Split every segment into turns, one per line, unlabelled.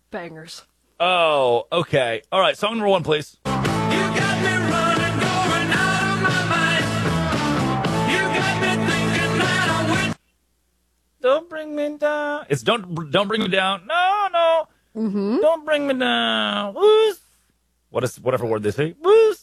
Bangers.
Oh, okay. All right, song number 1, please.
You got me running, going out of my mind. You got me thinking that I win.
Don't bring me down. It's don't bring me down. No.
Mm-hmm.
Don't bring me down. Woos. Whatever word they say. Woos.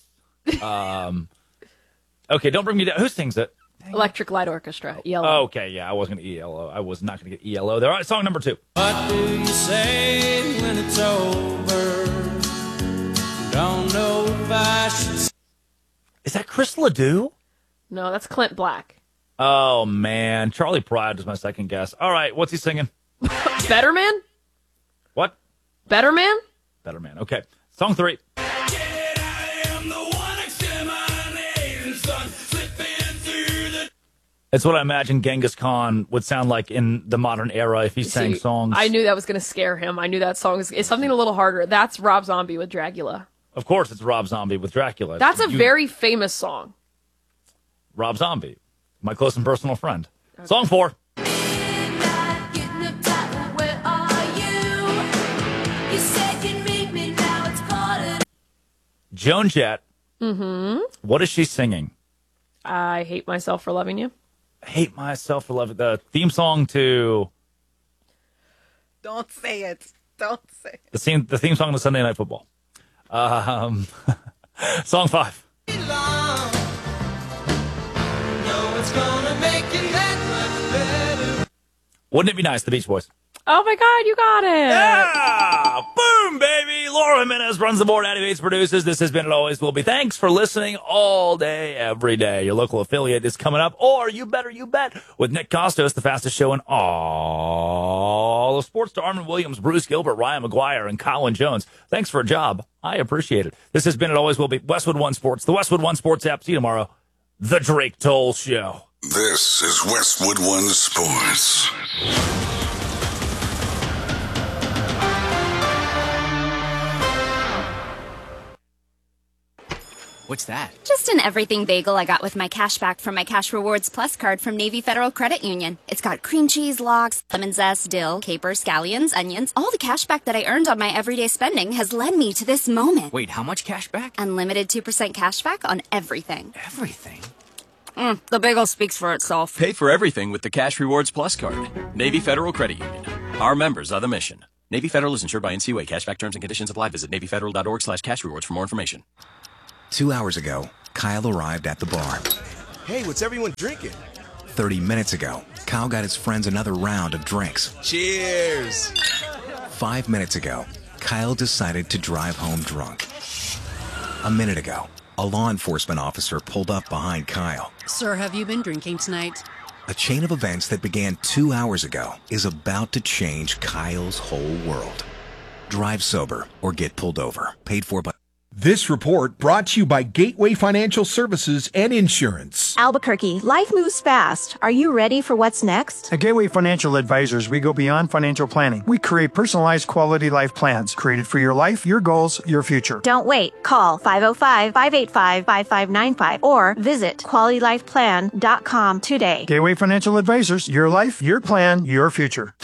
Okay, don't bring me down. Who sings it?
Electric Light Orchestra. ELO.
Okay, yeah, I was going to ELO. I was not going to get ELO there. All right, song number 2.
What do you say when it's over? Don't know if I should.
Is that Chris Ledoux?
No, that's Clint Black.
Oh, man. Charlie Pride was my second guess. All right, what's he singing?
Better Man?
What?
Better Man?
Better Man. Okay, song 3. It's what I imagine Genghis Khan would sound like in the modern era if he sang songs.
I knew that was going to scare him. I knew that song is something a little harder. That's Rob Zombie with Dracula.
Of course, it's Rob Zombie with Dracula.
That's a very famous song.
Rob Zombie, my close and personal friend. Okay. Song 4. Joan Jett.
Mm-hmm.
What is she singing?
I Hate Myself for Loving You.
Hate Myself for Loving. The theme song to.
Don't say it. Don't say it.
The theme song to Sunday Night Football. Song 5. Wouldn't it be nice, the Beach Boys?
Oh my God, you got it!
Yeah! Boom, baby! Laura Jimenez runs the board. Addie Bates produces. This has been It Always Will Be. Thanks for listening all day, every day. Your local affiliate is coming up, or you better you bet, with Nick Costos, the fastest show in all of sports, to Armin Williams, Bruce Gilbert, Ryan McGuire, and Colin Jones. Thanks for a job. I appreciate it. This has been It Always Will Be. Westwood One Sports, the Westwood One Sports app. See you tomorrow. The Drake Toll Show.
This is Westwood One Sports.
What's that?
Just an everything bagel I got with my cash back from my Cash Rewards Plus card from Navy Federal Credit Union. It's got cream cheese, lox, lemon zest, dill, capers, scallions, onions. All the cash back that I earned on my everyday spending has led me to this moment.
Wait, how much cash back?
Unlimited 2% cash back on everything.
Everything?
The bagel speaks for itself.
Pay for everything with the Cash Rewards Plus card. Navy Federal Credit Union. Our members are the mission. Navy Federal is insured by NCUA. Cashback terms and conditions apply. Visit NavyFederal.org/cashrewards for more information.
2 hours ago, Kyle arrived at the bar.
Hey, what's everyone drinking?
30 minutes ago, Kyle got his friends another round of drinks.
Cheers!
5 minutes ago, Kyle decided to drive home drunk. A minute ago, a law enforcement officer pulled up behind Kyle.
Sir, have you been drinking tonight?
A chain of events that began 2 hours ago is about to change Kyle's whole world. Drive sober or get pulled over. Paid for by...
This report brought to you by Gateway Financial Services and Insurance.
Albuquerque, life moves fast. Are you ready for what's next?
At Gateway Financial Advisors, we go beyond financial planning. We create personalized quality life plans created for your life, your goals, your future.
Don't wait. Call 505-585-5595 or visit QualityLifePlan.com today.
Gateway Financial Advisors, your life, your plan, your future.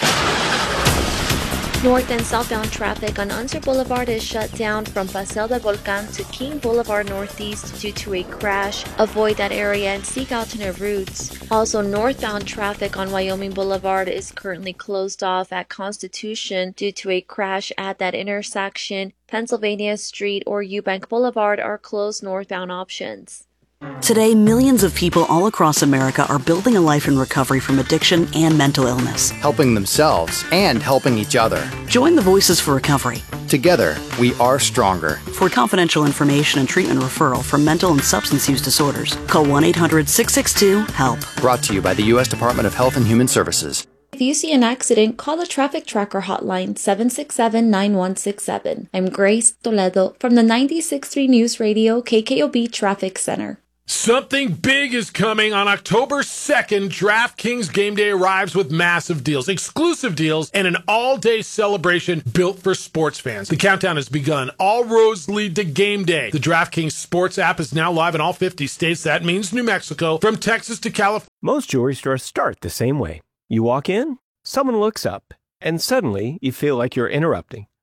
North and southbound traffic on Unser Boulevard is shut down from Paseo del Volcan to King Boulevard Northeast due to a crash. Avoid that area and seek alternate routes. Also, northbound traffic on Wyoming Boulevard is currently closed off at Constitution due to a crash at that intersection. Pennsylvania Street or Eubank Boulevard are closed northbound options.
Today, millions of people all across America are building a life in recovery from addiction and mental illness.
Helping themselves and helping each other.
Join the Voices for Recovery.
Together, we are stronger.
For confidential information and treatment referral for mental and substance use disorders, call 1-800-662-HELP.
Brought to you by the U.S. Department of Health and Human Services.
If you see an accident, call the Traffic Tracker hotline 767-9167. I'm Grace Toledo from the 96.3 News Radio KKOB Traffic Center.
Something big is coming on October 2nd. DraftKings Game Day arrives with massive deals, exclusive deals, and an all-day celebration built for sports fans. The countdown has begun. All roads lead to Game Day. The DraftKings Sports app is now live in all 50 states. That means New Mexico, from Texas to California.
Most jewelry stores start the same way. You walk in, someone looks up, and suddenly you feel like you're interrupting.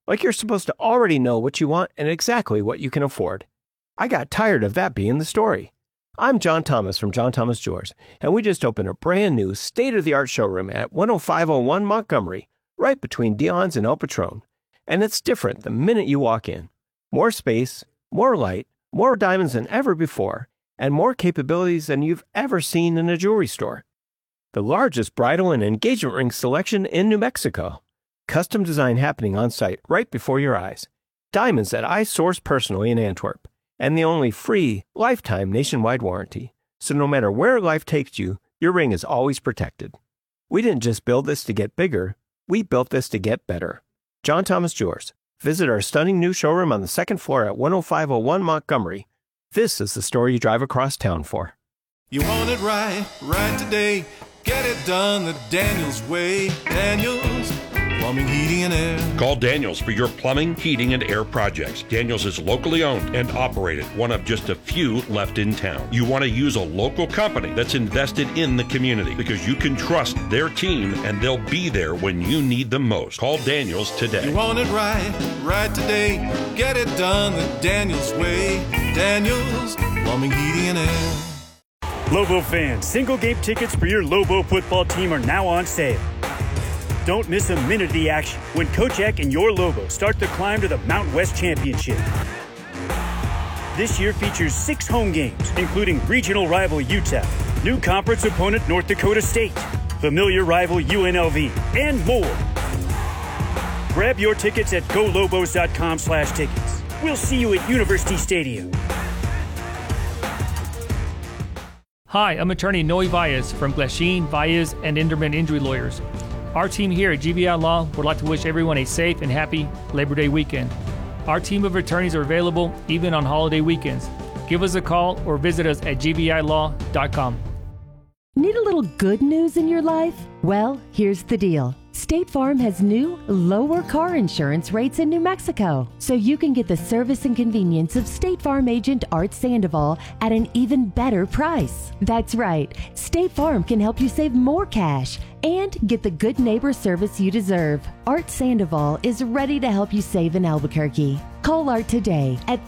Like you're supposed to already know what you want and exactly what you can afford. I got tired of that being the story. I'm John Thomas from John Thomas Jewelers, and we just opened a brand new state-of-the-art showroom at 10501 Montgomery, right between Dion's and El Patron. And it's different the minute you walk in. More space, more light, more diamonds than ever before, and more capabilities than you've ever seen in a jewelry store. The largest bridal and engagement ring selection in New Mexico. Custom design happening on site right before your eyes. Diamonds that I source personally in Antwerp. And the only free, lifetime nationwide warranty. So no matter where life takes you, your ring is always protected. We didn't just build this to get bigger, we built this to get better. John Thomas Jewelers. Visit our stunning new showroom on the second floor at 10501 Montgomery. This is the story you drive across town for.
You want it right today. Get it done the Daniels way. Daniels Plumbing, Heating, and Air.
Call Daniels for your plumbing, heating, and air projects. Daniels is locally owned and operated, one of just a few left in town. You want to use a local company that's invested in the community because you can trust their team and they'll be there when you need them most. Call Daniels today.
You want it right today. Get it done the Daniels way. Daniels Plumbing, Heating, and Air.
Lobo fans, single game tickets for your Lobo football team are now on sale. Don't miss a minute of the action when Coach Eck and your Lobos start the climb to the Mountain West Championship. This year features 6 home games, including regional rival UTEP, new conference opponent North Dakota State, familiar rival UNLV, and more. Grab your tickets at golobos.com/tickets. We'll see you at University Stadium.
Hi, I'm attorney Noe Valles from Glasheen, Valles, and Inderman Injury Lawyers. Our team here at GVI Law would like to wish everyone a safe and happy Labor Day weekend. Our team of attorneys are available even on holiday weekends. Give us a call or visit us at gvilaw.com.
Need a little good news in your life? Well, here's the deal. State Farm has new, lower car insurance rates in New Mexico, so you can get the service and convenience of State Farm agent Art Sandoval at an even better price. That's right, State Farm can help you save more cash and get the good neighbor service you deserve. Art Sandoval is ready to help you save in Albuquerque. Call Art today at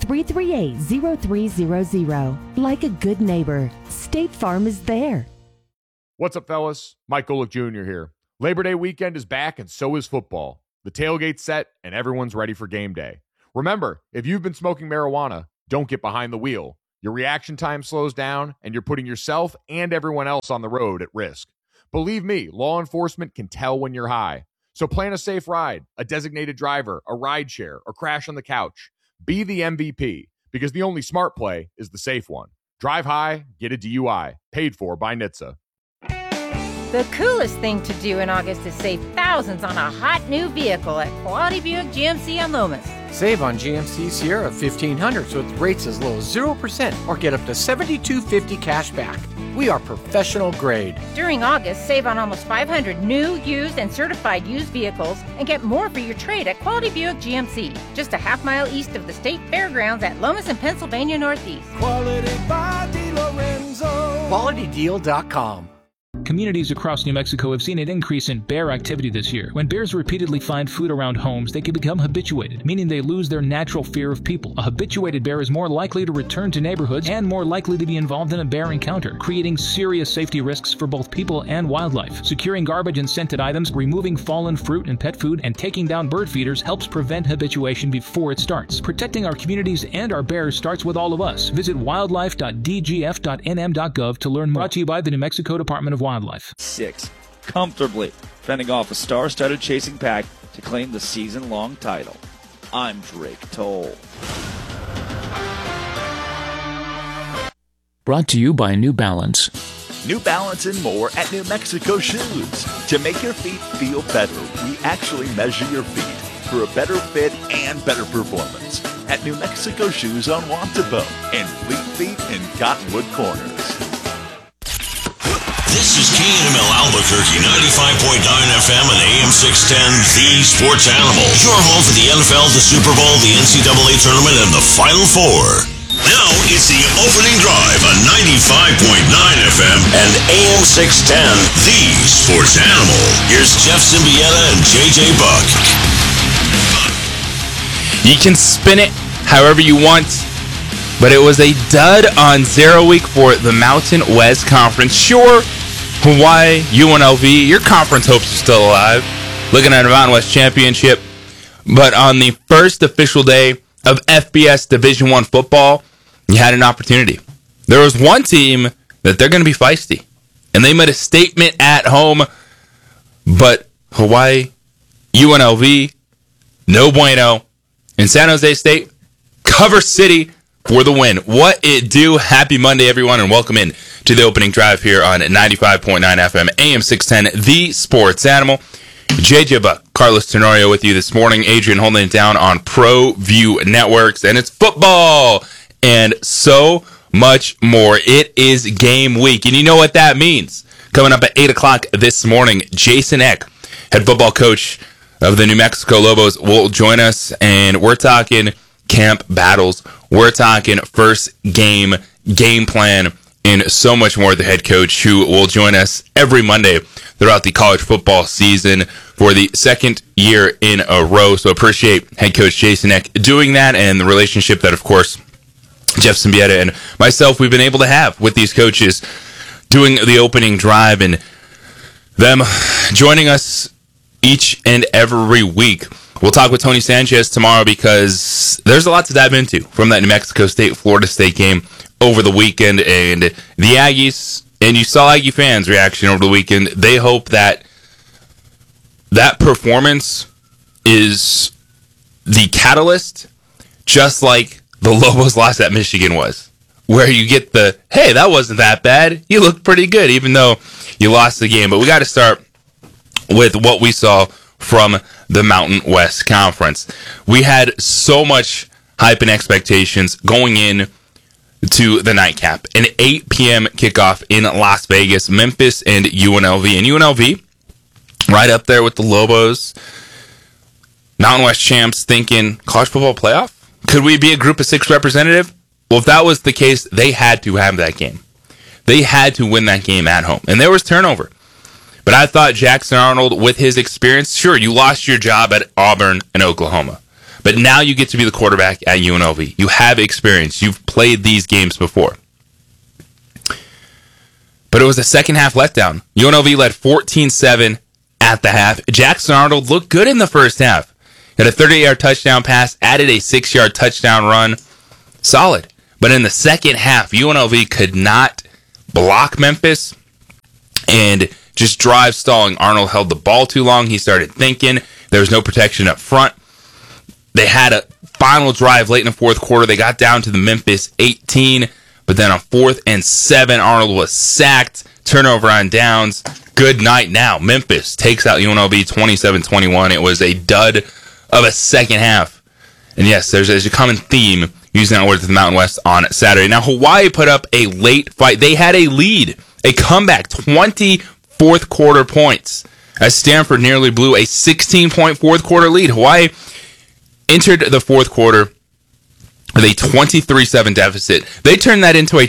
338-0300. Like a good neighbor, State Farm is there.
What's up, fellas? Mike Golick Jr. here. Labor Day weekend is back, and so is football. The tailgate's set, and everyone's ready for game day. Remember, if you've been smoking marijuana, don't get behind the wheel. Your reaction time slows down, and you're putting yourself and everyone else on the road at risk. Believe me, law enforcement can tell when you're high. So plan a safe ride, a designated driver, a ride share, or crash on the couch. Be the MVP, because the only smart play is the safe one. Drive high, get a DUI. Paid for by NHTSA.
The coolest thing to do in August is save thousands on a hot new vehicle at Quality Buick GMC on Lomas.
Save on GMC Sierra 1500s with rates as low as 0% or get up to $7,250 cash back. We are professional grade.
During August, save on almost 500 new, used, and certified used vehicles and get more for your trade at Quality Buick GMC, just a half-mile east of the State Fairgrounds at Lomas and Pennsylvania Northeast.
Quality by DiLorenzo.
QualityDeal.com.
Communities across New Mexico have seen an increase in bear activity this year. When bears repeatedly find food around homes, they can become habituated, meaning they lose their natural fear of people. A habituated bear is more likely to return to neighborhoods and more likely to be involved in a bear encounter, creating serious safety risks for both people and wildlife. Securing garbage and scented items, removing fallen fruit and pet food, and taking down bird feeders helps prevent habituation before it starts. Protecting our communities and our bears starts with all of us. Visit wildlife.dgf.nm.gov to learn more. Brought to you by the New Mexico Department of Wildlife.
6, comfortably fending off a star-studded chasing pack to claim the season-long title. I'm Drake Toll.
Brought to you by New Balance.
New Balance and more at New Mexico Shoes. To make your feet feel better, we actually measure your feet for a better fit and better performance at New Mexico Shoes on Wantabo and Fleet Feet in Cottonwood Corners.
This is KNML Albuquerque, 95.9 FM and AM 610, the Sports Animal. Your home for the NFL, the Super Bowl, the NCAA Tournament, and the Final Four. Now it's the opening drive on 95.9 FM and AM 610, the Sports Animal. Here's Jeff Symbieta and JJ Buck.
You can spin it however you want, but it was a dud on 0 week for the Mountain West Conference. Sure, Hawaii, UNLV, your conference hopes are still alive, looking at a Mountain West championship. But on the first official day of FBS Division I football, you had an opportunity. There was one team that they're going to be feisty, and they made a statement at home, but Hawaii, UNLV, no bueno, and San Jose State, Cover City for the win. What it do? Happy Monday, everyone, and welcome in to the opening drive here on 95.9 FM, AM 610, The Sports Animal. JJ Buck, Carlos Tenorio with you this morning. Adrian holding it down on ProView Networks, and it's football and so much more. It is game week, and you know what that means. Coming up at 8 o'clock this morning, Jason Eck, head football coach of the New Mexico Lobos, will join us, and we're talking camp battles. We're talking first game plan, and so much more. The head coach who will join us every Monday throughout the college football season for the second year in a row. So appreciate head coach Jason Eck doing that, and the relationship that, of course, Jeff Symbieta and myself, we've been able to have with these coaches doing the opening drive, and them joining us each and every week. We'll talk with Tony Sanchez tomorrow because there's a lot to dive into from that New Mexico State-Florida State game over the weekend, and the Aggies, and you saw Aggie fans' reaction over the weekend. They hope that that performance is the catalyst, just like the Lobos loss at Michigan was, where you get the, hey, that wasn't that bad. You looked pretty good, even though you lost the game. But we got to start with what we saw from the Mountain West Conference. We had so much hype and expectations going in to the nightcap. An 8 p.m. kickoff in Las Vegas, Memphis and UNLV. And UNLV, right up there with the Lobos, Mountain West champs, thinking college football playoff? Could we be a group of 6 representative? Well, if that was the case, they had to have that game. They had to win that game at home. And there was turnover. But I thought Jackson Arnold, with his experience, sure, you lost your job at Auburn and Oklahoma. But now you get to be the quarterback at UNLV. You have experience. You've played these games before. But it was a second half letdown. UNLV led 14-7 at the half. Jackson Arnold looked good in the first half. Had a 38-yard touchdown pass, added a 6-yard touchdown run. Solid. But in the second half, UNLV could not block Memphis and just drive stalling. Arnold held the ball too long. He started thinking. There was no protection up front. They had a final drive late in the fourth quarter. They got down to the Memphis 18, but then on 4th and 7, Arnold was sacked. Turnover on downs. Good night now. Memphis takes out UNLV 27-21. It was a dud of a second half. And yes, there's a common theme using that word to the Mountain West on Saturday. Now, Hawaii put up a late fight. They had a lead, a comeback, 20 fourth quarter points, as Stanford nearly blew a 16-point fourth quarter lead. Hawaii entered the fourth quarter with a 23-7 deficit. They turned that into a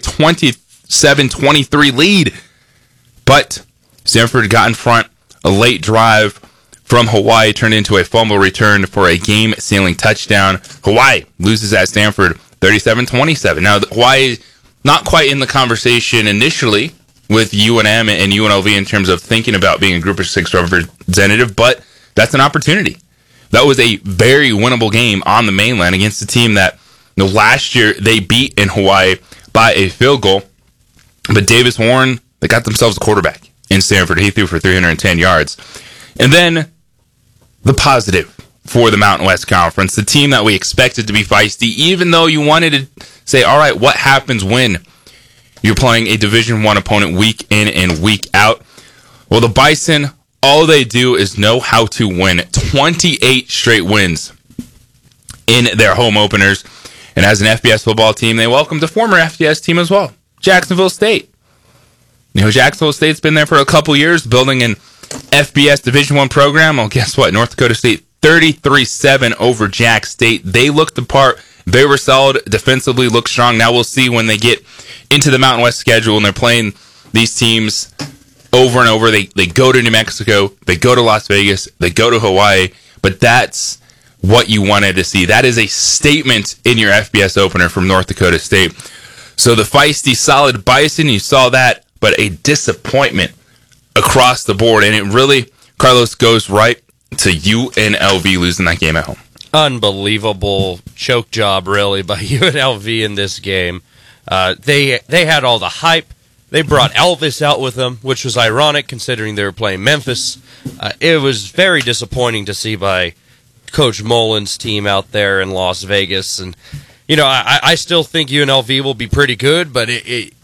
27-23 lead. But Stanford got in front. A late drive from Hawaii turned into a fumble return for a game-sealing touchdown. Hawaii loses at Stanford 37-27. Now, Hawaii not quite in the conversation initially with UNM and UNLV in terms of thinking about being a group of 6 representative, but that's an opportunity. That was a very winnable game on the mainland against a team that last year they beat in Hawaii by a field goal. But Davis Warren, they got themselves a quarterback in Stanford. He threw for 310 yards. And then the positive for the Mountain West Conference, the team that we expected to be feisty, even though you wanted to say, all right, what happens when you're playing a Division I opponent week in and week out? Well, the Bison, all they do is know how to win. 28 straight wins in their home openers. And as an FBS football team, they welcomed a former FBS team as well, Jacksonville State. Jacksonville State's been there for a couple years, building an FBS Division I program. Well, guess what? North Dakota State 33-7 over Jack State. They looked the part. They were solid. Defensively looked strong. Now we'll see when they get into the Mountain West schedule and they're playing these teams over and over. They go to New Mexico. They go to Las Vegas. They go to Hawaii. But that's what you wanted to see. That is a statement in your FBS opener from North Dakota State. So the feisty, solid Bison, you saw that, but a disappointment across the board. And it really, Carlos, goes right to UNLV losing that game at home.
Unbelievable choke job, really, by UNLV in this game. They had all the hype. They brought Elvis out with them, which was ironic considering they were playing Memphis. It was very disappointing to see by Coach Mullen's team out there in Las Vegas. And, you know, I still think UNLV will be pretty good, but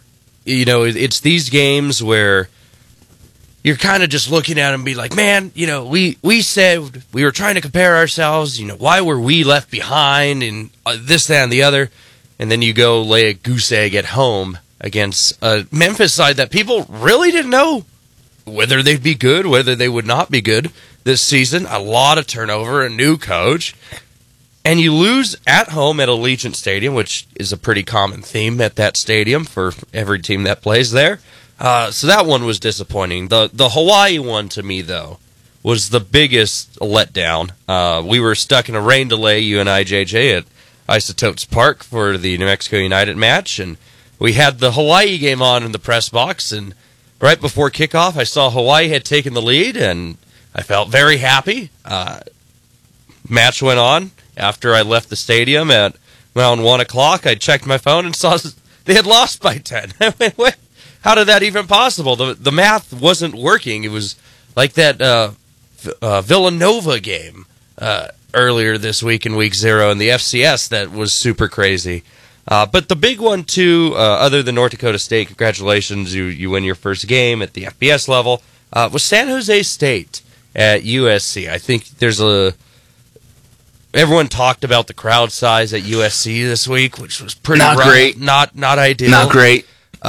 it's these games where you're kind of just looking at them and be like, man, you know, we said we were trying to compare ourselves, you know, why were we left behind and this, that, and the other? And then you go lay a goose egg at home against a Memphis side that people really didn't know whether they'd be good, whether they would not be good this season. A lot of turnover, a new coach. And you lose at home at Allegiant Stadium, which is a pretty common theme at that stadium for every team that plays there. So that one was disappointing. The Hawaii one, to me, though, was the biggest letdown. We were stuck in a rain delay, UNIJJ, at Isotopes Park for the New Mexico United match, and we had the Hawaii game on in the press box, and right before kickoff, I saw Hawaii had taken the lead, and I felt very happy. Match went on. After I left the stadium at around 1 o'clock, I checked my phone and saw they had lost by 10. I went, what? How did that even possible? The math wasn't working. It was like that Villanova game earlier this week in Week 0 in the FCS that was super crazy. But the big one, too, other than North Dakota State, congratulations, you win your first game at the FBS level, was San Jose State at USC. I think everyone talked about the crowd size at USC this week, which was pretty
not great.
Not ideal.
Not great.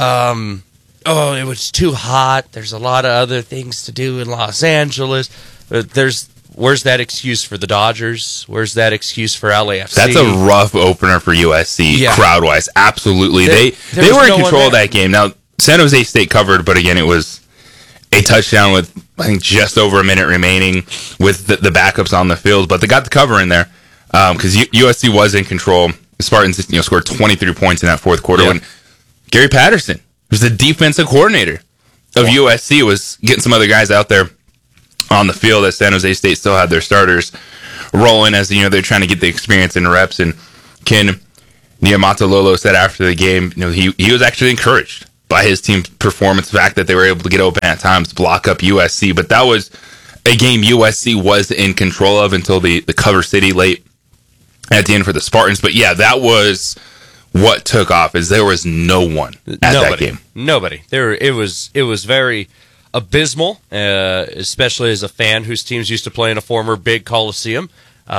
It was too hot. There's a lot of other things to do in Los Angeles. Where's that excuse for the Dodgers? Where's that excuse for LAFC?
That's a rough opener for USC, crowd-wise. Absolutely. They were in control of that game. Now, San Jose State covered, but again, it was a touchdown with, I think, just over a minute remaining with the backups on the field. But they got the cover in there because USC was in control. The Spartans scored 23 points in that fourth quarter when Gary Patterson, who's the defensive coordinator of USC, was getting some other guys out there on the field as San Jose State still had their starters rolling as they're trying to get the experience and reps. And Ken Niumatalolo said after the game, he was actually encouraged by his team's performance, the fact that they were able to get open at times, block up USC. But that was a game USC was in control of until the cover city late at the end for the Spartans. But yeah, that was what took off, is there was no one at that game.
Nobody. It was very abysmal, especially as a fan whose teams used to play in a former big Coliseum.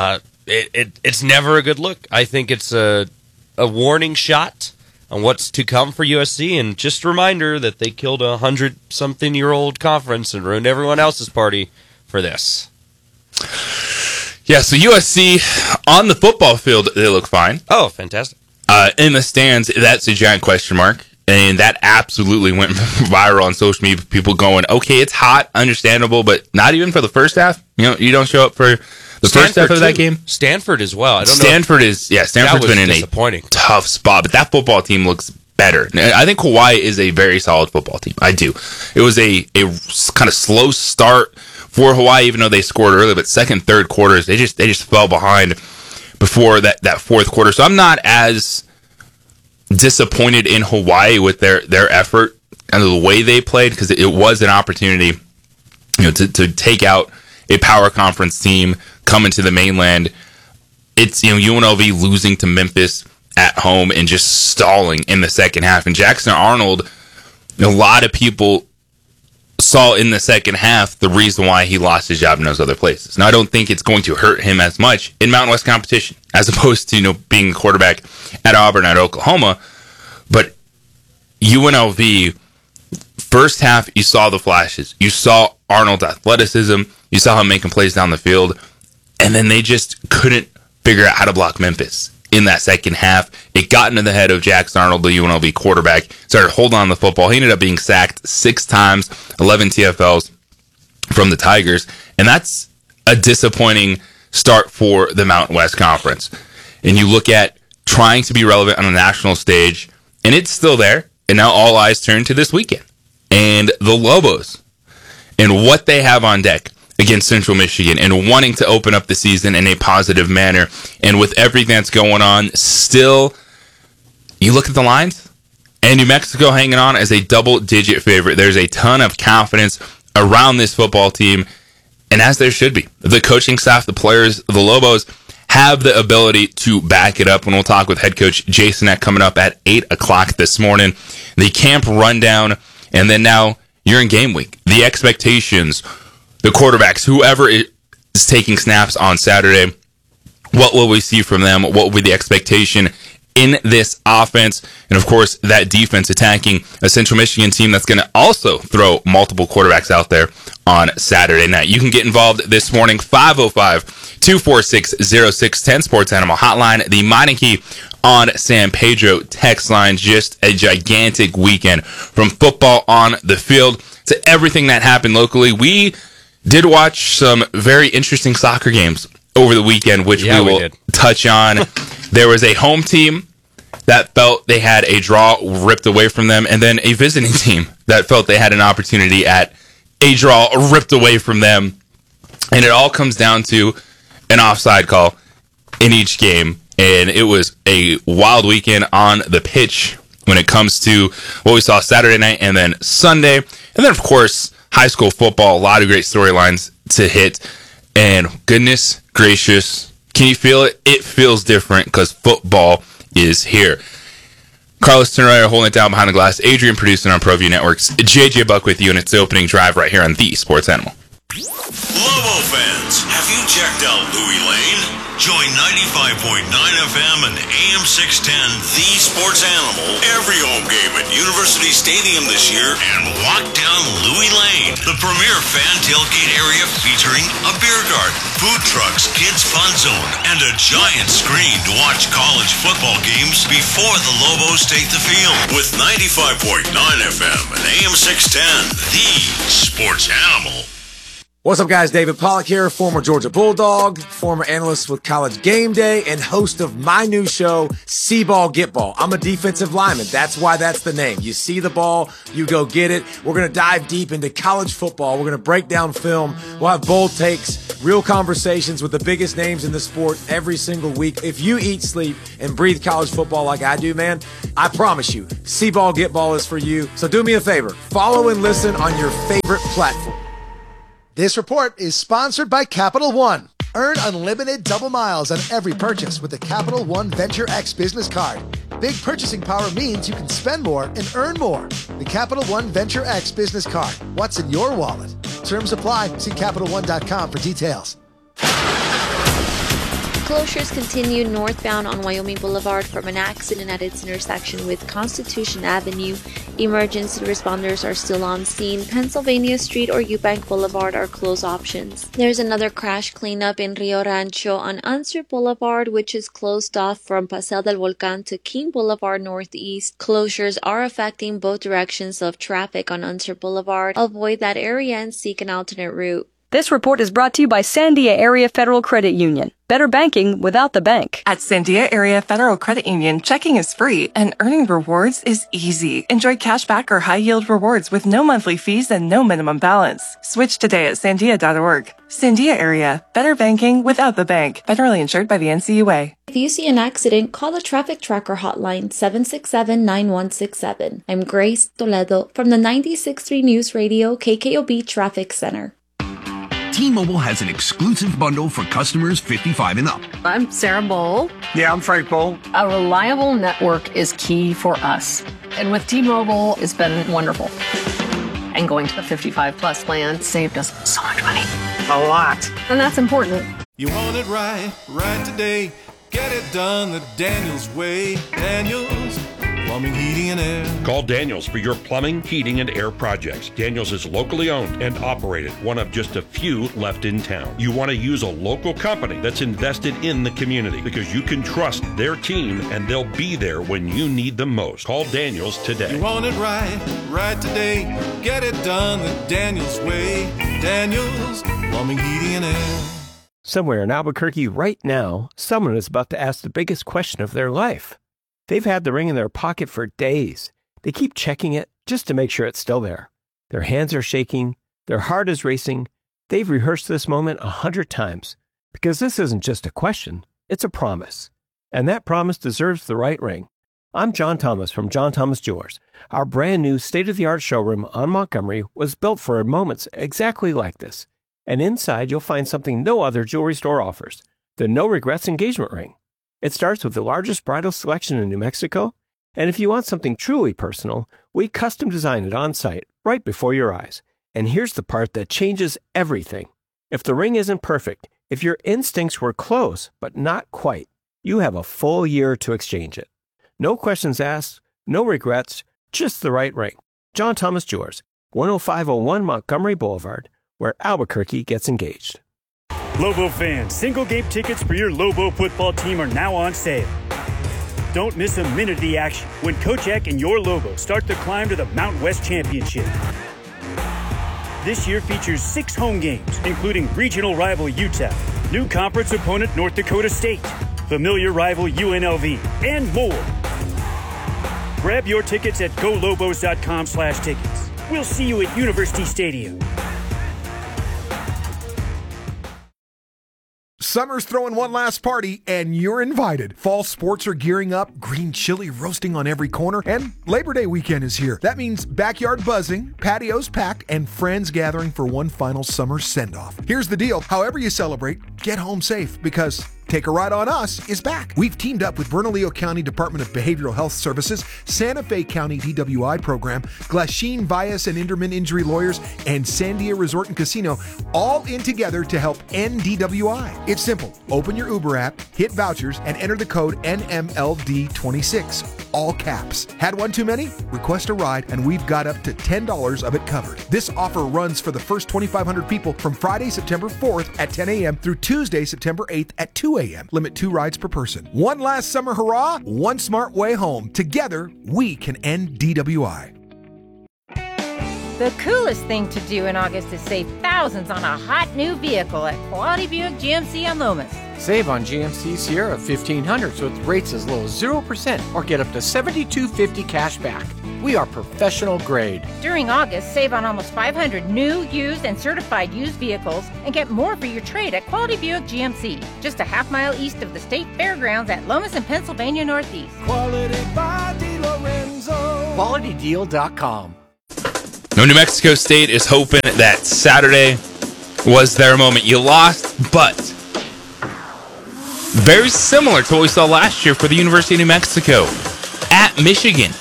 It's never a good look. I think it's a warning shot on what's to come for USC, and just a reminder that they killed a 100-something-year-old conference and ruined everyone else's party for this.
Yeah, so USC on the football field, they look fine.
Oh, fantastic.
In the stands, that's a giant question mark. And that absolutely went viral on social media. People going, okay, it's hot, understandable, but not even for the first half. You don't show up for the first half of that game.
Stanford as well.
Stanford's been in a tough spot, but that football team looks better. I think Hawaii is a very solid football team. I do. It was a kind of slow start for Hawaii, even though they scored early, but second, third quarters, they just fell behind before that fourth quarter. So I'm not as disappointed in Hawaii with their effort and the way they played, because it was an opportunity to take out a power conference team coming to the mainland. It's UNLV losing to Memphis at home and just stalling in the second half. And Jackson Arnold, a lot of people saw in the second half the reason why he lost his job in those other places. Now, I don't think it's going to hurt him as much in Mountain West competition as opposed to being a quarterback at Auburn, at Oklahoma. But UNLV, first half, you saw the flashes. You saw Arnold's athleticism. You saw him making plays down the field. And then they just couldn't figure out how to block Memphis in that second half. It got into the head of Jackson Arnold, the UNLV quarterback, started holding on to the football. He ended up being sacked 6 times, 11 TFLs from the Tigers. And that's a disappointing start for the Mountain West Conference. And you look at trying to be relevant on a national stage, and it's still there. And now all eyes turn to this weekend. And the Lobos and what they have on deck against Central Michigan and wanting to open up the season in a positive manner. And with everything that's going on, still, you look at the lines, and New Mexico hanging on as a double-digit favorite. There's a ton of confidence around this football team, and as there should be. The coaching staff, the players, the Lobos have the ability to back it up. And we'll talk with head coach Jason Eck coming up at 8 o'clock this morning. The camp rundown, and then now you're in game week. The expectations, the quarterbacks, whoever is taking snaps on Saturday, what will we see from them? What will be the expectation in this offense? And of course, that defense attacking a Central Michigan team that's going to also throw multiple quarterbacks out there on Saturday night. You can get involved this morning, 505-246-0610, Sports Animal Hotline, the Meineke on San Pedro text line. Just a gigantic weekend from football on the field to everything that happened locally. We did watch some very interesting soccer games over the weekend, which we will touch on. There was a home team that felt they had a draw ripped away from them, and then a visiting team that felt they had an opportunity at a draw ripped away from them. And it all comes down to an offside call in each game. And it was a wild weekend on the pitch when it comes to what we saw Saturday night and then Sunday. And then, of course, high school football, a lot of great storylines to hit. And goodness gracious, can you feel it? It feels different because football is here. Carlos Tenerier holding it down behind the glass. Adrian producing on ProView Networks. JJ Buck with you, and it's the opening drive right here on The Sports Animal.
Lobo fans, have you checked out Louis Lane? Join 95.9 FM and AM 610, The Sports Animal, every home game at University Stadium this year, and walk down Louis Lane, the premier fan tailgate area featuring a beer garden, food trucks, kids fun zone, and a giant screen to watch college football games before the Lobos take the field. With 95.9 FM and AM 610, The Sports Animal.
What's up, guys? David Pollack here, former Georgia Bulldog, former analyst with College Game Day, and host of my new show, See Ball, Get Ball. I'm a defensive lineman. That's why that's the name. You see the ball, you go get it. We're going to dive deep into college football. We're going to break down film. We'll have bold takes, real conversations with the biggest names in the sport every single week. If you eat, sleep, and breathe college football like I do, man, I promise you, See Ball, Get Ball is for you. So do me a favor. Follow and listen on your favorite platform.
This report is sponsored by Capital One. Earn unlimited double miles on every purchase with the Capital One Venture X business card. Big purchasing power means you can spend more and earn more. The Capital One Venture X business card. What's in your wallet? Terms apply. See CapitalOne.com for details.
Closures continue northbound on Wyoming Boulevard from an accident at its intersection with Constitution Avenue. Emergency responders are still on scene. Pennsylvania Street or Eubank Boulevard are closed options. There's another crash cleanup in Rio Rancho on Answer Boulevard, which is closed off from Paseo del Volcan to King Boulevard Northeast. Closures are affecting both directions of traffic on Answer Boulevard. Avoid that area and seek an alternate route.
This report is brought to you by Sandia Area Federal Credit Union. Better banking without the bank.
At Sandia Area Federal Credit Union, checking is free and earning rewards is easy. Enjoy cashback or high-yield rewards with no monthly fees and no minimum balance. Switch today at sandia.org. Sandia Area, better banking without the bank. Federally insured by the NCUA.
If you see an accident, call the Traffic Tracker hotline 767-9167. I'm Grace Toledo from the 96.3 News Radio KKOB Traffic Center.
T-Mobile has an exclusive bundle for customers 55 and up.
I'm Sarah Bowl.
Yeah, I'm Frank Bowl.
A reliable network is key for us. And with T-Mobile, it's been wonderful. And going to the 55 plus plan saved us so much money.
A lot.
And that's important.
You want it right today. Get it done the Daniels way. Daniels Plumbing, Heating, and Air.
Call Daniels for your plumbing, heating, and air projects. Daniels is locally owned and operated, one of just a few left in town. You want to use a local company that's invested in the community because you can trust their team and they'll be there when you need them most. Call Daniels today.
You want it right today. Get it done the Daniels way. Daniels Plumbing, Heating, and Air.
Somewhere in Albuquerque right now, someone is about to ask the biggest question of their life. They've had the ring in their pocket for days. They keep checking it just to make sure it's still there. Their hands are shaking. Their heart is racing. They've rehearsed this moment 100 times because this isn't just a question, it's a promise. And that promise deserves the right ring. I'm John Thomas from John Thomas Jewelers. Our brand new state-of-the-art showroom on Montgomery was built for moments exactly like this. And inside you'll find something no other jewelry store offers, the No Regrets engagement ring. It starts with the largest bridal selection in New Mexico, and if you want something truly personal, we custom design it on site right before your eyes. And here's the part that changes everything. If the ring isn't perfect, if your instincts were close but not quite, you have a full year to exchange it. No questions asked, no regrets, just the right ring. John Thomas Jewelers, 10501 Montgomery Boulevard, where Albuquerque gets engaged.
Lobo fans, single game tickets for your Lobo football team are now on sale. Don't miss a minute of the action when Coach Eck and your Lobo start the climb to the Mountain West Championship. This year features 6 home games, including regional rival UTEP, new conference opponent North Dakota State, familiar rival UNLV, and more. Grab your tickets at golobos.com/tickets. We'll see you at University Stadium.
Summer's throwing one last party, and you're invited. Fall sports are gearing up, green chili roasting on every corner, and Labor Day weekend is here. That means backyard buzzing, patios packed, and friends gathering for one final summer send-off. Here's the deal. However you celebrate, get home safe, because Take a Ride on Us is back. We've teamed up with Bernalillo County Department of Behavioral Health Services, Santa Fe County DWI program, Glasheen Bias and Inderman Injury Lawyers, and Sandia Resort and Casino, all in together to help end DWI. It's simple. Open your Uber app, hit vouchers, and enter the code NMLD26. All caps. Had one too many? Request a ride, and we've got up to $10 of it covered. This offer runs for the first 2,500 people from Friday, September 4th at 10 a.m. through Tuesday, September 8th at 2 a.m. Limit 2 rides per person. One last summer hurrah, one smart way home. Together, we can end DWI.
The coolest thing to do in August is save thousands on a hot new vehicle at Quality Buick GMC on Lomas.
Save on GMC Sierra 1500s with rates as low as 0% or get up to $72.50 cash back. We are professional grade.
During August, save on almost 500 new, used, and certified used vehicles and get more for your trade at Quality Buick GMC, just a half-mile east of the State Fairgrounds at Lomas and Pennsylvania Northeast.
Quality by DeLorenzo.
QualityDeal.com.
No, New Mexico State is hoping that Saturday was their moment. You lost, but very similar to what we saw last year for the University of New Mexico at Michigan.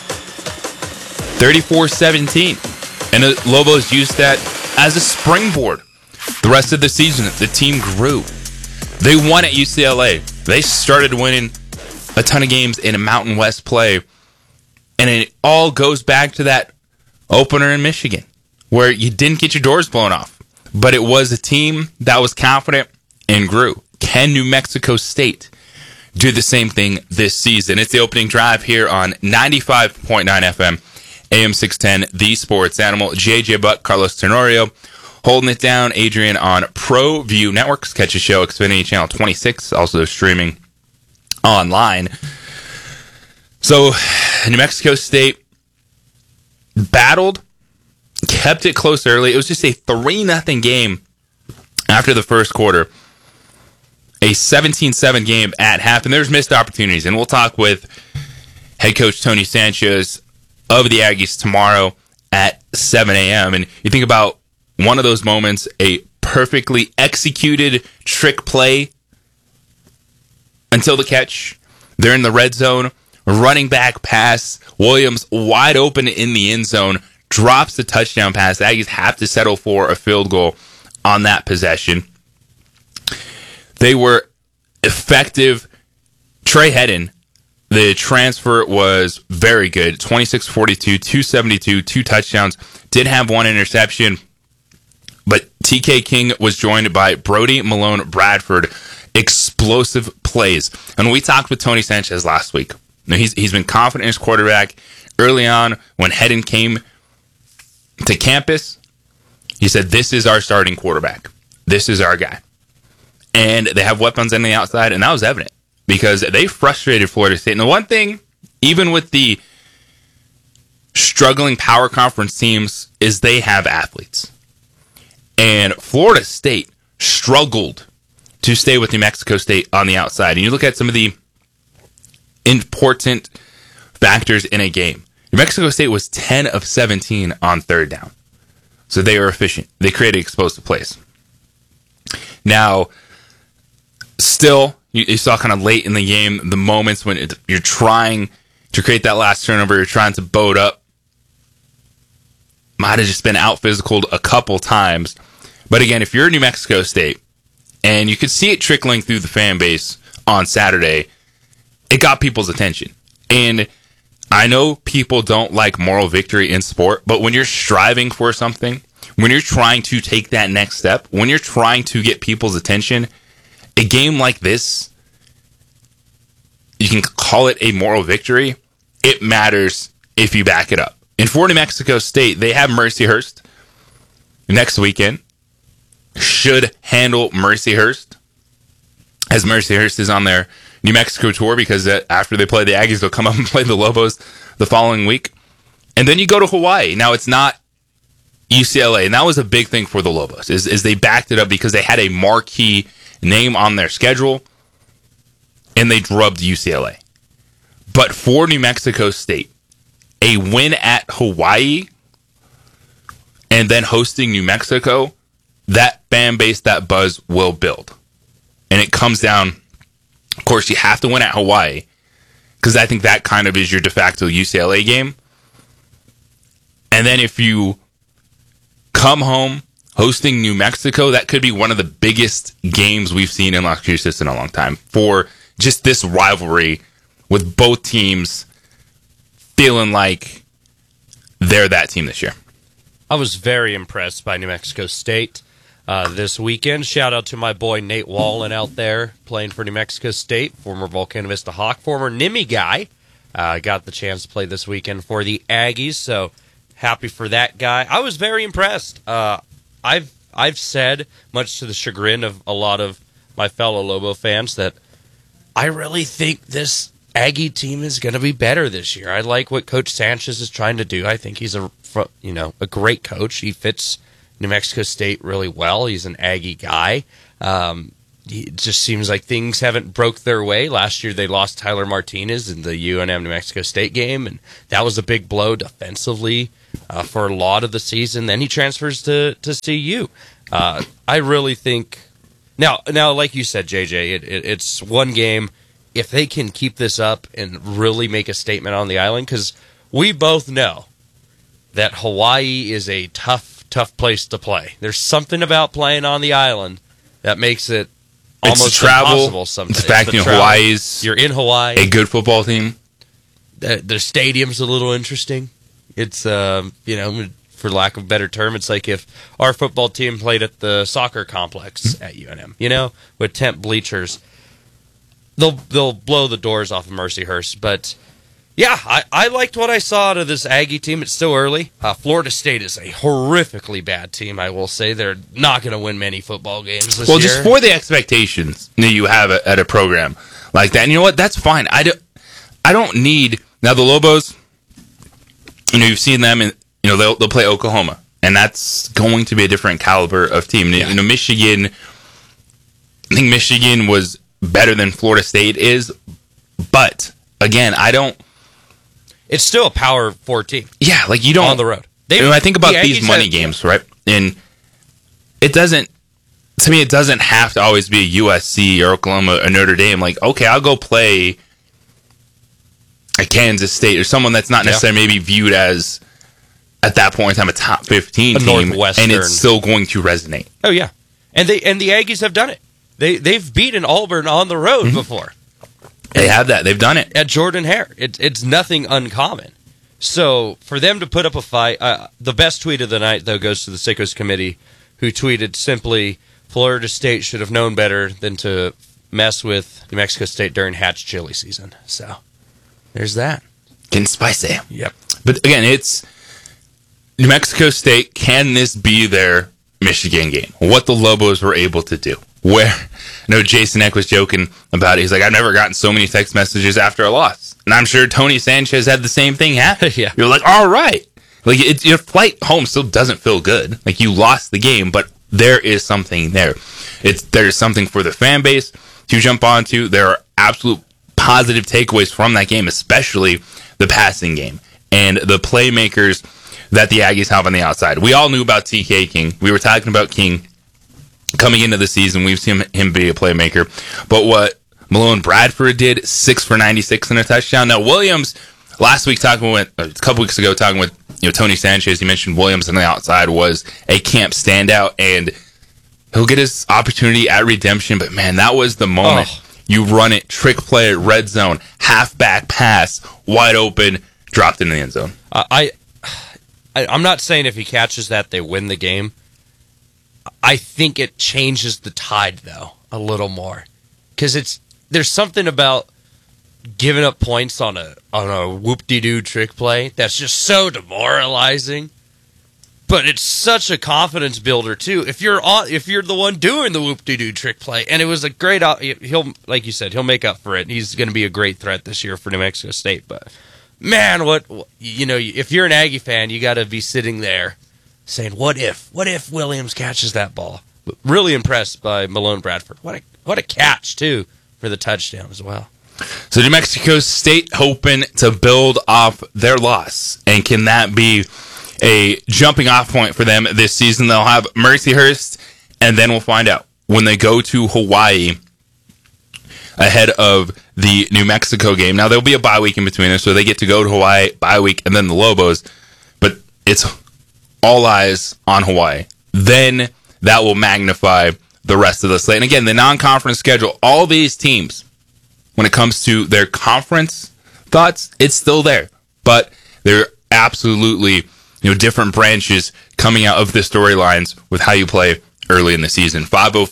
34-17. And the Lobos used that as a springboard. The rest of the season, the team grew. They won at UCLA. They started winning a ton of games in a Mountain West play. And it all goes back to that opener in Michigan, where you didn't get your doors blown off. But it was a team that was confident and grew. Can New Mexico State do the same thing this season? It's the opening drive here on 95.9 FM, AM 610, The Sports Animal. JJ Buck, Carlos Tenorio holding it down. Adrian on ProView Networks. Catch the show, Xfinity Channel 26, also streaming online. So, New Mexico State battled, kept it close early. It was just a 3-0 game after the first quarter. A 17-7 game at half, and there's missed opportunities. And we'll talk with head coach Tony Sanchez of the Aggies tomorrow at 7 a.m. And you think about one of those moments, a perfectly executed trick play until the catch. They're in the red zone. Running back pass. Williams wide open in the end zone. Drops the touchdown pass. The Aggies have to settle for a field goal on that possession. They were effective. Trey Hedden, the transfer, was very good. 26-42, 272, 2 touchdowns. Did have 1 interception. But TK King was joined by Brody Malone Bradford. Explosive plays. And we talked with Tony Sanchez last week. Now, he's been confident in his quarterback. Early on, when Hedden came to campus, he said, "This is our starting quarterback. This is our guy." and they have weapons on the outside, and that was evident because they frustrated Florida State. And the one thing, even with the struggling power conference teams, is they have athletes. And Florida State struggled to stay with New Mexico State on the outside. And you look at some of the important factors in a game. New Mexico State was 10 of 17 on third down. So they were efficient. They created explosive plays. Now, still, you saw kind of late in the game, the moments when you're trying to create that last turnover, you're trying to boat up. Might have just been out physicaled a couple times. But again, if you're New Mexico State, and you could see it trickling through the fan base on Saturday, it got people's attention. And I know people don't like moral victory in sport, but when you're striving for something, when you're trying to take that next step, when you're trying to get people's attention, a game like this, you can call it a moral victory. It matters if you back it up. And for New Mexico State, they have Mercyhurst next weekend. Should handle Mercyhurst, as Mercyhurst is on their New Mexico tour, because after they play the Aggies, they'll come up and play the Lobos the following week. And then you go to Hawaii. Now, it's not UCLA, and that was a big thing for the Lobos, is they backed it up because they had a marquee name on their schedule, and they drubbed UCLA. But for New Mexico State, a win at Hawaii and then hosting New Mexico, that fan base, that buzz will build. And it comes down, of course, you have to win at Hawaii, because I think that kind of is your de facto UCLA game. And then if you come home hosting New Mexico, that could be one of the biggest games we've seen in Las Cruces in a long time, for just this rivalry with both teams feeling like they're that team this year.
I was very impressed by New Mexico State this weekend. Shout out to my boy Nate Wallen out there playing for New Mexico State, former Volcano Vista Hawk, former Nimi guy. Got the chance to play this weekend for the Aggies, so happy for that guy. I was very impressed. I've said, much to the chagrin of a lot of my fellow Lobo fans, that I really think this Aggie team is going to be better this year. I like what Coach Sanchez is trying to do. I think he's a great coach. He fits New Mexico State really well. He's an Aggie guy. It just seems like things haven't broke their way. Last year they lost Tyler Martinez in the UNM New Mexico State game, and that was a big blow defensively for a lot of the season. Then he transfers to CU. I really think now, like you said, JJ, it's one game. If they can keep this up and really make a statement on the island, because we both know that Hawaii is a tough place to play. There's something about playing on the island that makes it almost impossible sometimes.
It's the fact Hawaii's
you're in Hawaii,
a good football team.
The stadium's a little interesting. It's for lack of a better term, it's like if our football team played at the soccer complex at UNM, with tent bleachers. They'll blow the doors off of Mercyhurst, but yeah, I liked what I saw out of this Aggie team. It's still early. Florida State is a horrifically bad team, I will say. They're not going to win many football games this year.
Just for the expectations that you have at a program like that, and you know what? That's fine. I don't need now the Lobos. You've seen them, and they'll play Oklahoma, and that's going to be a different caliber of team. Yeah. Michigan. I think Michigan was better than Florida State is, but again,
it's still a Power 4 team.
Yeah, like you don't
on the road.
I think about these money games, right? And it doesn't have to always be a USC or Oklahoma or Notre Dame. Like, okay, I'll go play a Kansas State or someone that's not necessarily maybe viewed as at that point in time a top 15 team, and it's still going to resonate.
Oh yeah, and the Aggies have done it. They've beaten Auburn on the road before.
They have that. They've done it.
At Jordan Hare. It's nothing uncommon. So for them to put up a fight, the best tweet of the night, though, goes to the Sickos Committee, who tweeted simply, Florida State should have known better than to mess with New Mexico State during Hatch chili season. So there's that.
Getting spicy.
Yep.
But again, it's New Mexico State. Can this be their Michigan game? What the Lobos were able to do. Where know Jason Eck was joking about it. He's like, I've never gotten so many text messages after a loss. And I'm sure Tony Sanchez had the same thing happen.
Yeah.
You're like, all right. Like, your flight home still doesn't feel good. Like, you lost the game, but there is something there. There's something for the fan base to jump onto. There are absolute positive takeaways from that game, especially the passing game and the playmakers that the Aggies have on the outside. We all knew about TK King. We were talking about King coming into the season. We've seen him be a playmaker. But what Malone Bradford did, 6 for 96 and a touchdown. Now, Williams, a couple weeks ago, talking with Tony Sanchez, he mentioned Williams on the outside was a camp standout, and he'll get his opportunity at redemption. But, man, that was the moment. Oh. You run it, trick play, red zone, halfback pass, wide open, dropped in the end zone.
I'm not saying if he catches that, they win the game. I think it changes the tide, though, a little more. Because there's something about giving up points on a whoop-de-doo trick play that's just so demoralizing. But it's such a confidence builder too. If you're the one doing the whoop-de-doo trick play, and it was a great, he'll, like you said, he'll make up for it. He's going to be a great threat this year for New Mexico State. But man, if you're an Aggie fan, you got to be sitting there saying, "What if Williams catches that ball?" Really impressed by Malone Bradford. What a catch too for the touchdown as well.
So New Mexico State hoping to build off their loss, and can that be a jumping off point for them this season? They'll have Mercyhurst, and then we'll find out when they go to Hawaii ahead of the New Mexico game. Now, there'll be a bye week in between them, so they get to go to Hawaii, bye week, and then the Lobos, but it's all eyes on Hawaii. Then that will magnify the rest of the slate. And again, the non-conference schedule, all these teams, when it comes to their conference thoughts, it's still there, but they're absolutely different branches coming out of the storylines with how you play early in the season.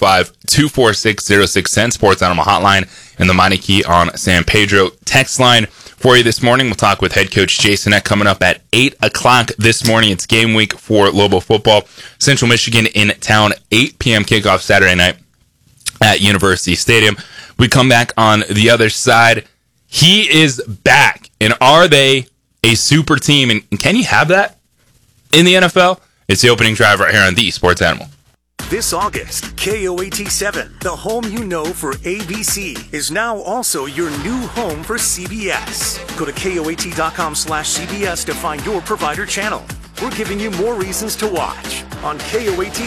505-246-0610, Sports Animal Hotline, and the Meineke on San Pedro text line for you this morning. We'll talk with head coach Jason Eck coming up at 8 o'clock this morning. It's game week for Lobo football. Central Michigan in town, 8 p.m. kickoff Saturday night at University Stadium. We come back on the other side. He is back, and are they a super team? And can you have that in the NFL? It's the opening drive right here on the Sports Animal.
This August, KOAT7, the home you know for ABC, is now also your new home for CBS. Go to KOAT.com/CBS to find your provider channel. We're giving you more reasons to watch on KOAT